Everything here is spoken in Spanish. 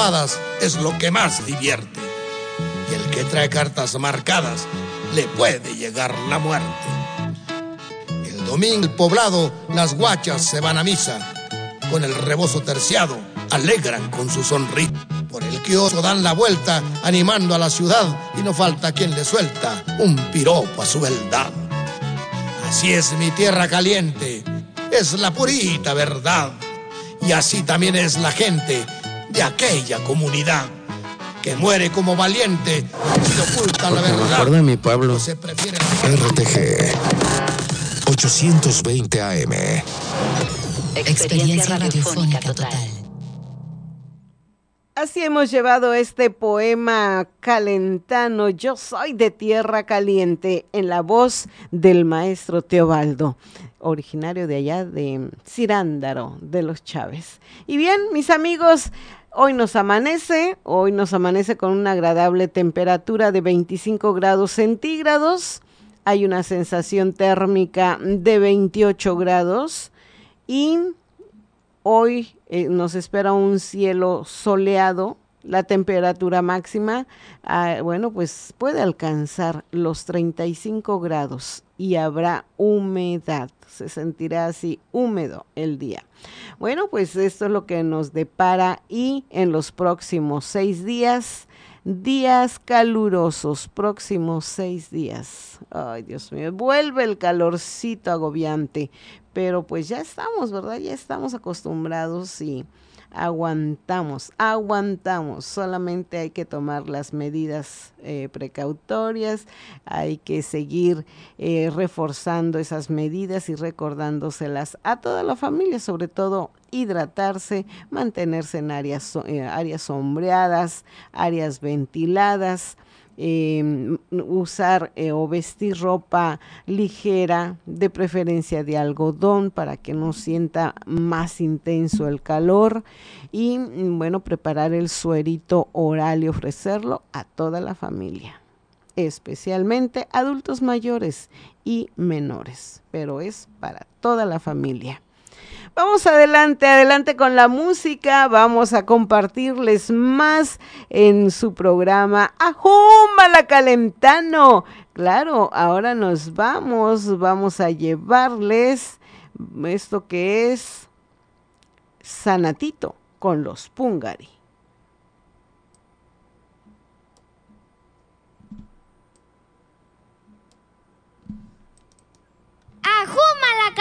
espadas es lo que más divierte. Y el que trae cartas marcadas le puede llegar la muerte. El domingo, el poblado, las guachas se van a misa. Con el rebozo terciado, alegran con su sonrisa. Por el kiosco dan la vuelta, animando a la ciudad, y no falta quien le suelta un piropo a su beldad. Así es mi tierra caliente, es la purita verdad. Y así también es la gente de aquella comunidad que muere como valiente y oculta la verdad. Recuerda mi pueblo. Se prefiere RTG 820 AM. Experiencia radiofónica total. Así hemos llevado este poema calentano, Yo soy de tierra caliente, en la voz del maestro Teobaldo, originario de allá de Cirándaro, de los Chávez. Y bien, mis amigos, hoy nos amanece con una agradable temperatura de 25 grados centígrados, hay una sensación térmica de 28 grados y hoy nos espera un cielo soleado. La temperatura máxima, pues puede alcanzar los 35 grados y habrá humedad. Se sentirá así húmedo el día. Bueno, pues esto es lo que nos depara y en los próximos 6 días, días calurosos, próximos 6 días. Ay, Dios mío, vuelve el calorcito agobiante, pero pues ya estamos, ¿verdad? Ya estamos acostumbrados y aguantamos, solamente hay que tomar las medidas precautorias, hay que seguir reforzando esas medidas y recordándoselas a toda la familia, sobre todo hidratarse, mantenerse en áreas sombreadas, áreas ventiladas, usar o vestir ropa ligera, de preferencia de algodón para que no sienta más intenso el calor y bueno, preparar el suerito oral y ofrecerlo a toda la familia, especialmente adultos mayores y menores, pero es para toda la familia. Vamos adelante con la música, vamos a compartirles más en su programa Ajúmbala Calentano. Claro, ahora nos vamos a llevarles esto que es Sanatito con los Pungari.